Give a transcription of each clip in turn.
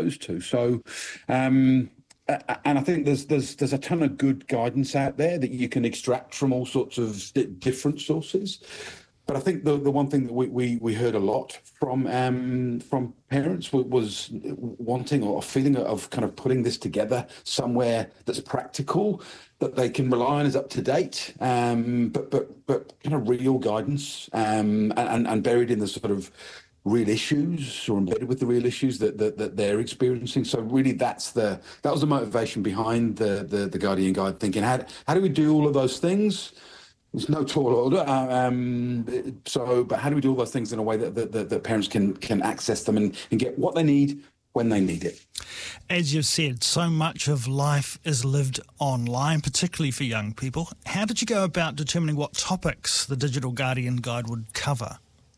exposed to. So, and I think there's a ton of good guidance out there that you can extract from all sorts of different sources. But I think the one thing that we heard a lot from parents was wanting or a feeling of kind of putting this together somewhere that's practical, that they can rely on, is up to date, but kind of real guidance, and buried in the sort of real issues, or embedded with the real issues that they're experiencing. So really that was the motivation behind the Guardian Guide, thinking how do we do all of those things? It's no tall order. But how do we do all those things in a way that parents can access them and get what they need when they need it? As you've said, so much of life is lived online, particularly for young people. How did you go about determining what topics the Digital Guardian Guide would cover?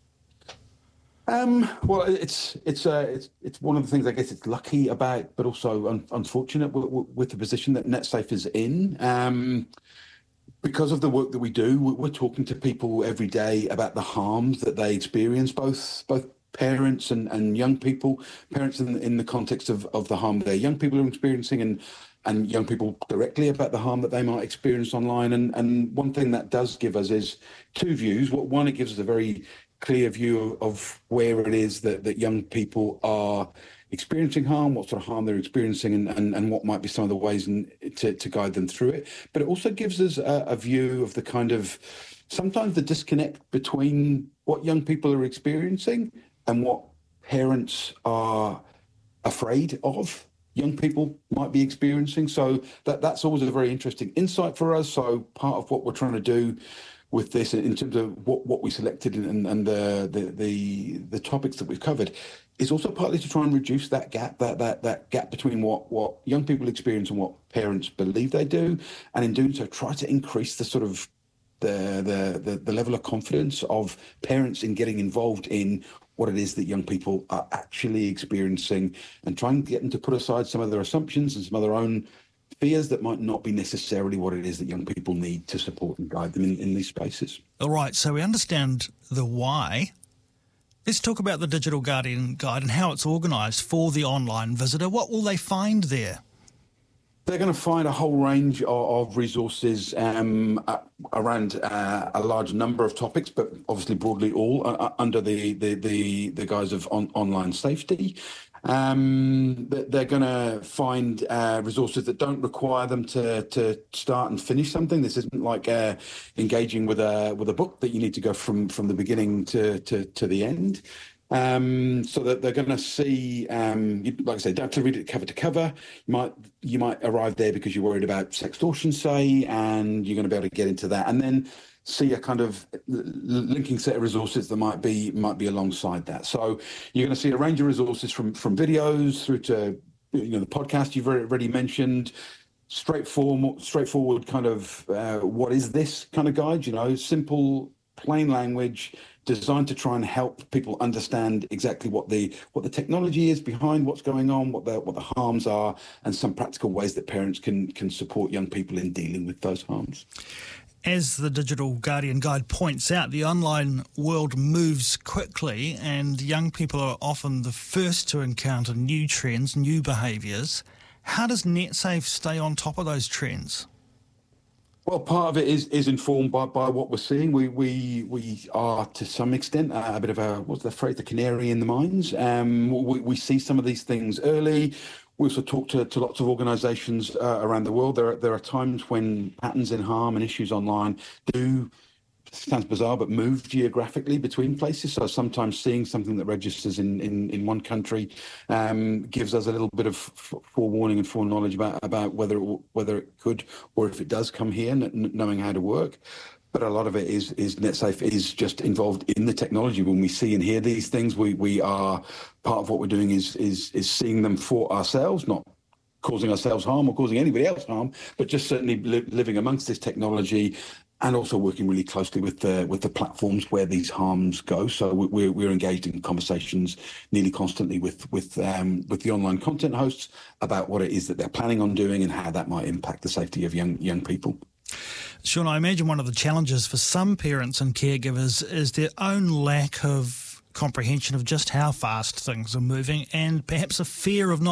Well, it's one of the things I guess it's lucky about, but also unfortunate with the position that NetSafe is in. Because of the work that we do, we're talking to people every day about the harms that they experience, both parents and young people, parents in the context of the harm their young people are experiencing, and young people directly about the harm that they might experience online. And one thing that does give us is two views. One, it gives us a very clear view of where it is that young people are experiencing harm, what sort of harm they're experiencing, and what might be some of the ways to guide them through it. But it also gives us a view of the kind of, sometimes the disconnect between what young people are experiencing and what parents are afraid of young people might be experiencing. So that's always a very interesting insight for us. So part of what we're trying to do with this, in terms of what we selected and the topics that we've covered, is also partly to try and reduce that gap, that gap between what young people experience and what parents believe they do, and in doing so, try to increase the sort of the level of confidence of parents in getting involved in what it is that young people are actually experiencing, and try and get them to put aside some of their assumptions and some of their own fears that might not be necessarily what it is that young people need to support and guide them in these spaces. All right, so we understand the why. Let's talk about the Digital Guardian Guide and how it's organised for the online visitor. What will they find there? They're going to find a whole range of resources around a large number of topics, but obviously broadly all under the guise of online safety. They're going to find resources that don't require them to start and finish something. This isn't like engaging with a book that you need to go from the beginning to the end. So that they're going to see, like I say, don't have to read it cover to cover. You might arrive there because you're worried about sextortion, say, and you're going to be able to get into that, and then see a kind of linking set of resources that might be alongside that. So you're going to see a range of resources from videos through to the podcast you've already mentioned. Straightforward kind of what is this kind of guide? Simple, plain language, designed to try and help people understand exactly what the technology is behind what's going on, what the harms are, and some practical ways that parents can support young people in dealing with those harms. As the Digital Guardian Guide points out, the online world moves quickly, and young people are often the first to encounter new trends, new behaviours. How does NetSafe stay on top of those trends? Well, part of it is informed by what we're seeing. We are, to some extent, a bit of the canary in the mines. We see some of these things early. We also talk to lots of organisations around the world. There are times when patterns in harm and issues online do, sounds bizarre, but move geographically between places. So sometimes seeing something that registers in one country gives us a little bit of forewarning and foreknowledge about whether it could, or if it does come here, knowing how to work. But a lot of it is NetSafe is just involved in the technology. When we see and hear these things, we are, part of what we're doing is seeing them for ourselves, not causing ourselves harm or causing anybody else harm, but just certainly living amongst this technology, and also working really closely with the platforms where these harms go. So we're engaged in conversations nearly constantly with the online content hosts about what it is that they're planning on doing and how that might impact the safety of young people. Sean, I imagine one of the challenges for some parents and caregivers is their own lack of comprehension of just how fast things are moving, and perhaps a fear of not